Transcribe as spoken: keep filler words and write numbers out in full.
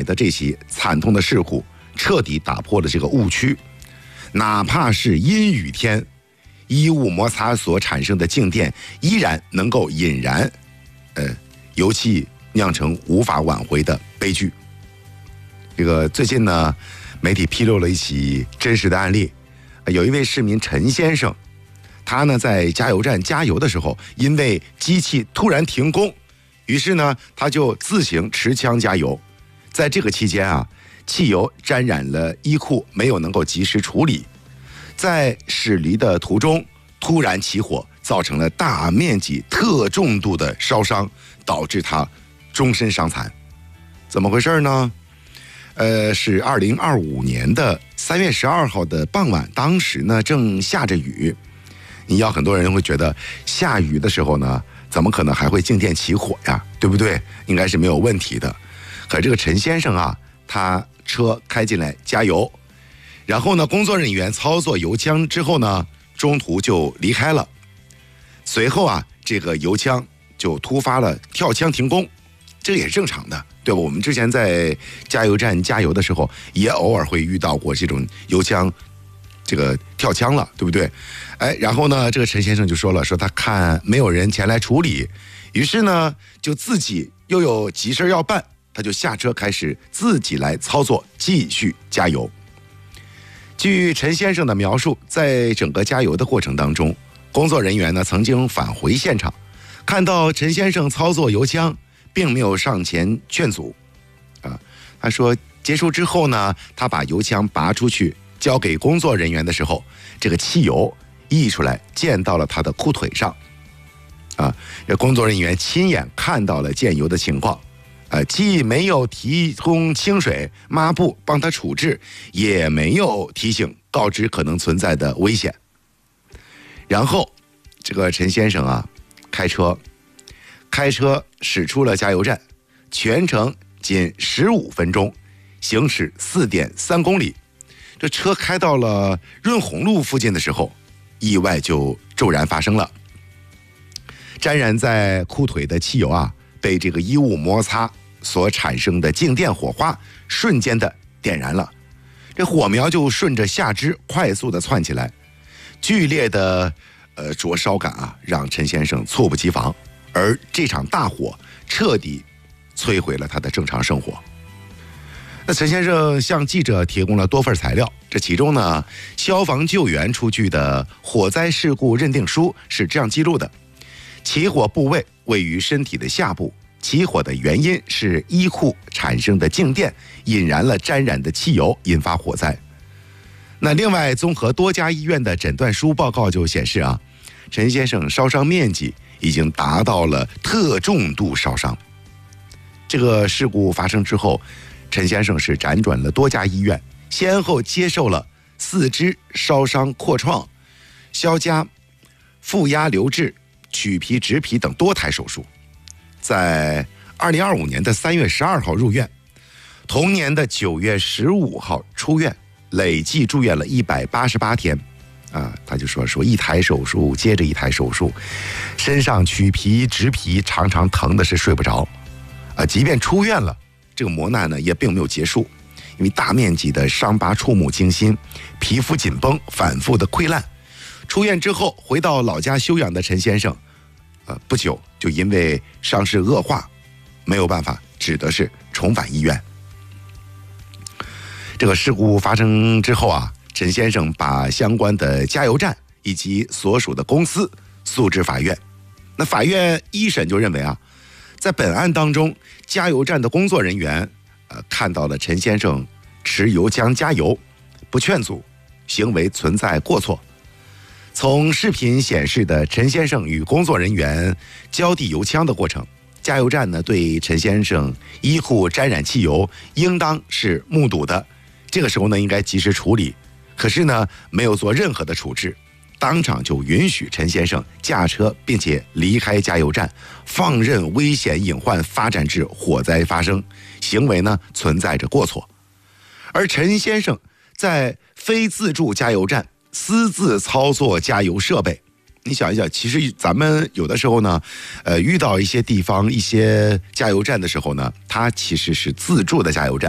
的这起惨痛的事故彻底打破了这个误区，哪怕是阴雨天，衣物摩擦所产生的静电依然能够引燃呃油气，酿成无法挽回的悲剧。这个最近呢，媒体披露了一起真实的案例，有一位市民陈先生，他呢在加油站加油的时候，因为机器突然停工，于是呢他就自行持枪加油。在这个期间啊，汽油沾染了衣裤，没有能够及时处理，在驶离的途中突然起火，造成了大面积特重度的烧伤，导致他终身伤残。怎么回事呢？呃，是二零二五年的三月十二号的傍晚，当时呢正下着雨。你要很多人会觉得下雨的时候呢，怎么可能还会静电起火呀？对不对？应该是没有问题的。可这个陈先生啊，他车开进来加油，然后呢，工作人员操作油枪之后呢，中途就离开了。随后啊，这个油枪就突发了跳枪停工，这个也是正常的，对吧？我们之前在加油站加油的时候，也偶尔会遇到过这种油枪这个跳枪了，对不对？哎，然后呢，这个陈先生就说了，说他看没有人前来处理，于是呢，就自己又有急事要办，他就下车开始自己来操作，继续加油。据陈先生的描述，在整个加油的过程当中，工作人员呢曾经返回现场，看到陈先生操作油枪，并没有上前劝阻。啊，他说结束之后呢，他把油枪拔出去交给工作人员的时候，这个汽油溢出来，溅到了他的裤腿上。啊，这工作人员亲眼看到了溅油的情况。呃，既没有提供清水抹布帮他处置，也没有提醒告知可能存在的危险。然后这个陈先生啊，开车开车驶出了加油站，全程仅十五分钟，行驶四点三公里。这车开到了润红路附近的时候，意外就骤然发生了。沾染在裤腿的汽油啊，被这个衣物摩擦所产生的静电火花瞬间的点燃了，这火苗就顺着下肢快速的窜起来，剧烈的呃灼烧感啊，让陈先生猝不及防，而这场大火彻底摧毁了他的正常生活。那陈先生向记者提供了多份材料，这其中呢，消防救援出具的火灾事故认定书是这样记录的：起火部位位于身体的下部，起火的原因是衣裤产生的静电引燃了沾染的汽油，引发火灾。那另外，综合多家医院的诊断书报告就显示啊，陈先生烧伤面积已经达到了特重度烧伤。这个事故发生之后，陈先生是辗转了多家医院，先后接受了四肢烧伤扩创、消痂、负压留置、取皮植皮等多台手术。在二零二五年的三月十二号入院，同年的九月十五号出院，累计住院了一百八十八天。啊，他就说说一台手术接着一台手术，身上取皮植皮常常疼的是睡不着。啊，即便出院了，这个磨难呢也并没有结束，因为大面积的伤疤触目惊心，皮肤紧绷，反复的溃烂。出院之后回到老家休养的陈先生，呃，不久就因为伤势恶化，没有办法，只得是重返医院。这个事故发生之后啊，陈先生把相关的加油站以及所属的公司诉至法院。那法院一审就认为啊，在本案当中，加油站的工作人员呃看到了陈先生持油枪加油，不劝阻，行为存在过错。从视频显示的陈先生与工作人员交递油枪的过程，加油站呢对陈先生衣裤沾染汽油应当是目睹的，这个时候呢应该及时处理，可是呢没有做任何的处置，当场就允许陈先生驾车并且离开加油站，放任危险隐患发展至火灾发生，行为呢存在着过错。而陈先生在非自助加油站私自操作加油设备，你想一想，其实咱们有的时候呢，呃，遇到一些地方、一些加油站的时候呢，它其实是自助的加油站。